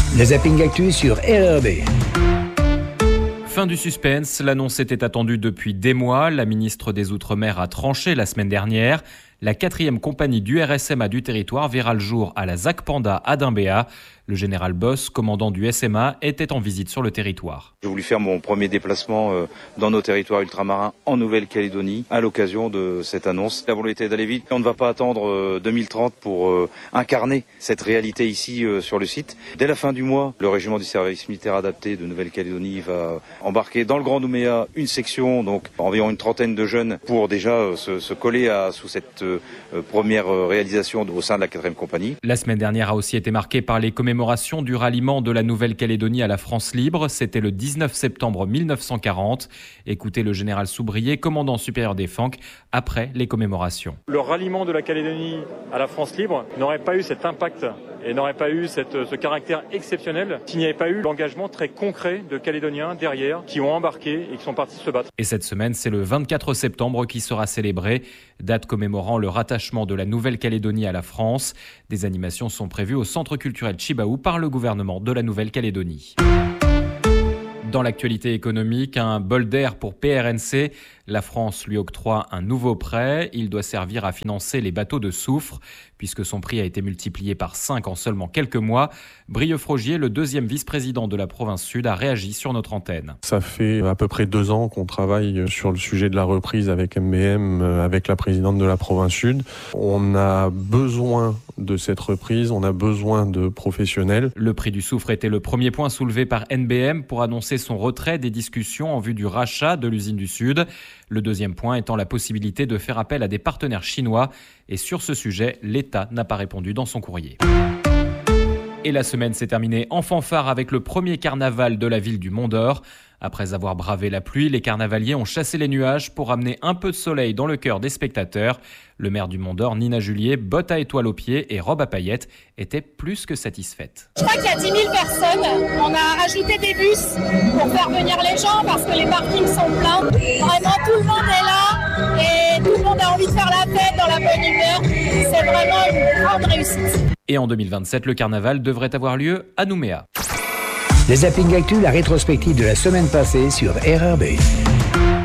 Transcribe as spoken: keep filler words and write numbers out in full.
Le Zapping Actu sur R R B. Fin du suspense, l'annonce était attendue depuis des mois. La ministre des Outre-mer a tranché la semaine dernière. La quatrième compagnie du R S M A du territoire verra le jour à la ZAC Panda à Dimbéa. Le général Boss, commandant du S M A, était en visite sur le territoire. J'ai voulu faire mon premier déplacement dans nos territoires ultramarins en Nouvelle-Calédonie à l'occasion de cette annonce. La volonté d'aller vite. On ne va pas attendre deux mille trente pour incarner cette réalité ici sur le site. Dès la fin du mois, le régiment du service militaire adapté de Nouvelle-Calédonie va embarquer dans le Grand Nouméa une section, donc environ une trentaine de jeunes, pour déjà se, se coller à, sous cette euh, première réalisation au sein de la quatrième compagnie. La semaine dernière a aussi été marquée par les commémorations du ralliement de la Nouvelle-Calédonie à la France libre. C'était le dix-neuf septembre mille neuf cent quarante. Écoutez le général Soubrier, commandant supérieur des F A N C, après les commémorations. Le ralliement de la Calédonie à la France libre n'aurait pas eu cet impact et n'aurait pas eu cette, ce caractère exceptionnel s'il n'y avait pas eu l'engagement très concret de Calédoniens derrière qui ont embarqué et qui sont partis se battre. Et cette semaine, c'est le vingt-quatre septembre qui sera célébré, date commémorant le rattachement de la Nouvelle-Calédonie à la France. Des animations sont prévues au Centre culturel Chibaou par le gouvernement de la Nouvelle-Calédonie. Dans l'actualité économique, un bol d'air pour P R N C. La France lui octroie un nouveau prêt. Il doit servir à financer les bateaux de soufre, puisque son prix a été multiplié par cinq en seulement quelques mois. Brieux Frogier, le deuxième vice-président de la province Sud, a réagi sur notre antenne. Ça fait à peu près deux ans qu'on travaille sur le sujet de la reprise avec M B M, avec la présidente de la province Sud. On a besoin de cette reprise, on a besoin de professionnels. Le prix du soufre était le premier point soulevé par N B M pour annoncer son retrait des discussions en vue du rachat de l'usine du Sud. Le deuxième point étant la possibilité de faire appel à des partenaires chinois. Et sur ce sujet, l'État n'a pas répondu dans son courrier. Et la semaine s'est terminée en fanfare avec le premier carnaval de la ville du Mont-d'Or. Après avoir bravé la pluie, les carnavaliers ont chassé les nuages pour amener un peu de soleil dans le cœur des spectateurs. Le maire du Mont-d'Or, Nina Julier, bottes à étoiles aux pieds et robe à paillettes, était plus que satisfaite. Je crois qu'il y a dix mille personnes. On a rajouté des bus pour faire venir les gens parce que les parkings sont pleins. Vraiment, tout le monde est là et tout le monde a envie de faire la fête dans la bonne humeur. C'est vraiment une grande réussite. Et en deux mille vingt-sept, le carnaval devrait avoir lieu à Nouméa. Le Zapping Actu, la rétrospective de la semaine passée sur R R B.